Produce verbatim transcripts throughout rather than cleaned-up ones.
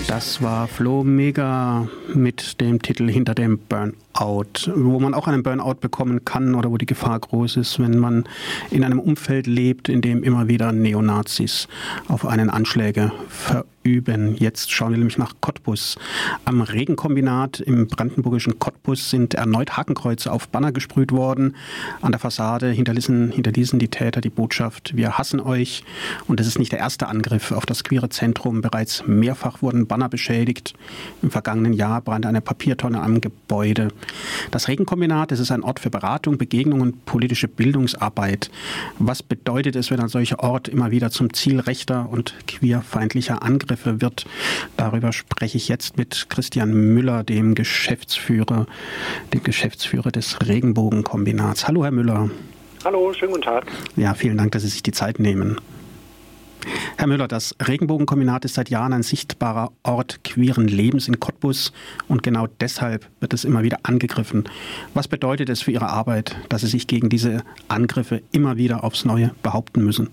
Das war Flo Mega mit dem Titel Hinter dem Burnout, wo man auch einen Burnout bekommen kann oder wo die Gefahr groß ist, wenn man in einem Umfeld lebt, in dem immer wieder Neonazis auf einen Anschläge verüben. Jetzt schauen wir nämlich nach Cottbus. Am Regenkombinat im brandenburgischen Cottbus sind erneut Hakenkreuze auf Banner gesprüht worden. An der Fassade hinterließen, hinterließen die Täter die Botschaft: Wir hassen euch. Und es ist nicht der erste Angriff auf das queere Zentrum. Bereits mehrfach wurden Banner beschädigt. Im vergangenen Jahr brannte eine Papiertonne am Gebäude. Das Regenkombinat, das ist ein Ort für Beratung, Begegnung und politische Bildungsarbeit. Was bedeutet es, wenn ein solcher Ort immer wieder zum Ziel rechter und queerfeindlicher Angriffe wird? Darüber spreche ich jetzt mit Christian Müller, dem Geschäftsführer, dem Geschäftsführer des Regenbogenkombinats. Hallo, Herr Müller. Hallo, schönen guten Tag. Ja, vielen Dank, dass Sie sich die Zeit nehmen. Herr Müller, das Regenbogenkombinat ist seit Jahren ein sichtbarer Ort queeren Lebens in Cottbus und genau deshalb wird es immer wieder angegriffen. Was bedeutet es für Ihre Arbeit, dass Sie sich gegen diese Angriffe immer wieder aufs Neue behaupten müssen?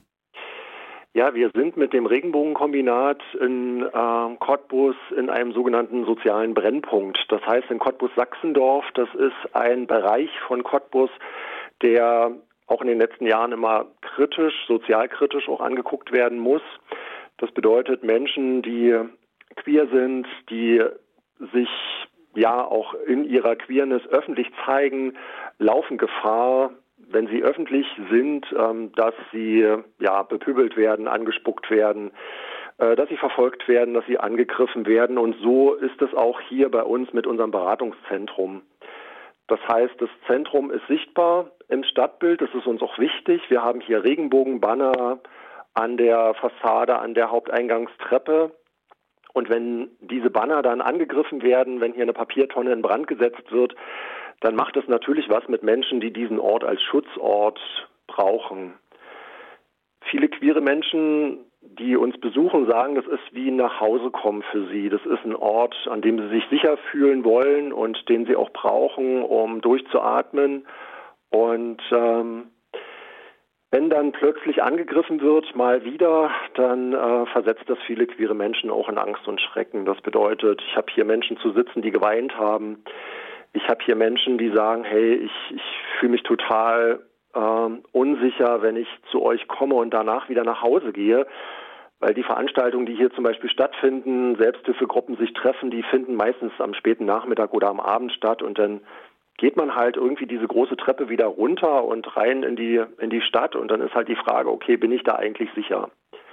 Ja, wir sind mit dem Regenbogenkombinat in äh, Cottbus in einem sogenannten sozialen Brennpunkt. Das heißt in Cottbus-Sachsendorf, das ist ein Bereich von Cottbus, der auch in den letzten Jahren immer kritisch, sozialkritisch auch angeguckt werden muss. Das bedeutet, Menschen, die queer sind, die sich ja auch in ihrer Queerness öffentlich zeigen, laufen Gefahr, wenn sie öffentlich sind, dass sie ja bepöbelt werden, angespuckt werden, dass sie verfolgt werden, dass sie angegriffen werden. Und so ist es auch hier bei uns mit unserem Beratungszentrum. Das heißt, das Zentrum ist sichtbar im Stadtbild, das ist uns auch wichtig. Wir haben hier Regenbogenbanner an der Fassade, an der Haupteingangstreppe. Und wenn diese Banner dann angegriffen werden, wenn hier eine Papiertonne in Brand gesetzt wird, dann macht es natürlich was mit Menschen, die diesen Ort als Schutzort brauchen. Viele queere Menschen, die uns besuchen, sagen, das ist wie nach Hause kommen für sie. Das ist ein Ort, an dem sie sich sicher fühlen wollen und den sie auch brauchen, um durchzuatmen. Und ähm, wenn dann plötzlich angegriffen wird, mal wieder, dann äh, versetzt das viele queere Menschen auch in Angst und Schrecken. Das bedeutet, ich habe hier Menschen zu sitzen, die geweint haben. Ich habe hier Menschen, die sagen, hey, ich, ich fühle mich total Ähm, unsicher, wenn ich zu euch komme und danach wieder nach Hause gehe, weil die Veranstaltungen, die hier zum Beispiel stattfinden, Selbsthilfegruppen sich treffen, die finden meistens am späten Nachmittag oder am Abend statt und dann geht man halt irgendwie diese große Treppe wieder runter und rein in die in die Stadt und dann ist halt die Frage, okay, bin ich da eigentlich sicher?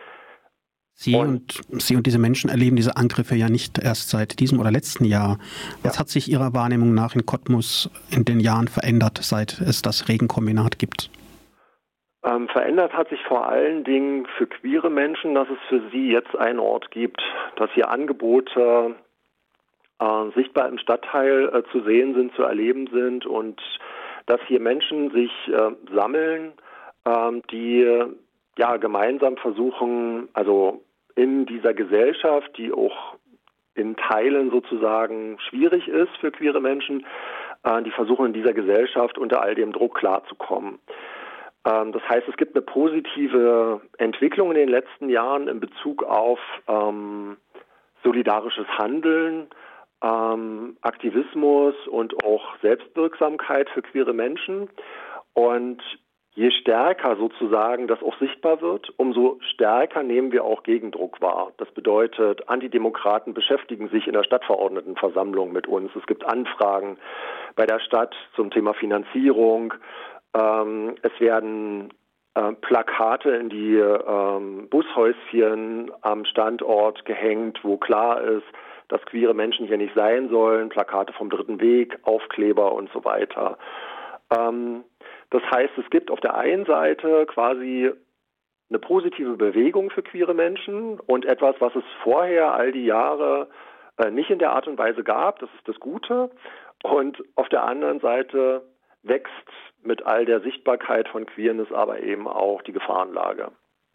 Sie und, und Sie und diese Menschen erleben diese Angriffe ja nicht erst seit diesem oder letzten Jahr. Was ja. hat sich Ihrer Wahrnehmung nach in Cottbus in den Jahren verändert, seit es das Regenkombinat gibt? Ähm, verändert hat sich vor allen Dingen für queere Menschen, dass es für sie jetzt einen Ort gibt, dass hier Angebote äh, sichtbar im Stadtteil äh, zu sehen sind, zu erleben sind und dass hier Menschen sich äh, sammeln, äh, die ja gemeinsam versuchen, also in dieser Gesellschaft, die auch in Teilen sozusagen schwierig ist für queere Menschen, äh, die versuchen in dieser Gesellschaft unter all dem Druck klarzukommen. Ähm, das heißt, es gibt eine positive Entwicklung in den letzten Jahren in Bezug auf ähm, solidarisches Handeln, ähm, Aktivismus und auch Selbstwirksamkeit für queere Menschen. Und je stärker sozusagen das auch sichtbar wird, umso stärker nehmen wir auch Gegendruck wahr. Das bedeutet, Antidemokraten beschäftigen sich in der Stadtverordnetenversammlung mit uns. Es gibt Anfragen bei der Stadt zum Thema Finanzierung. Ähm, es werden äh, Plakate in die ähm, Bushäuschen am Standort gehängt, wo klar ist, dass queere Menschen hier nicht sein sollen. Plakate vom Dritten Weg, Aufkleber und so weiter. Ähm, Das heißt, es gibt auf der einen Seite quasi eine positive Bewegung für queere Menschen und etwas, was es vorher all die Jahre äh, nicht in der Art und Weise gab. Das ist das Gute. Und auf der anderen Seite wächst mit all der Sichtbarkeit von Queerness aber eben auch die Gefahrenlage.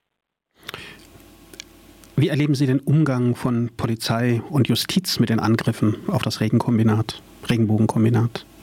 Wie erleben Sie den Umgang von Polizei und Justiz mit den Angriffen auf das Regenkombinat, Regenbogenkombinat?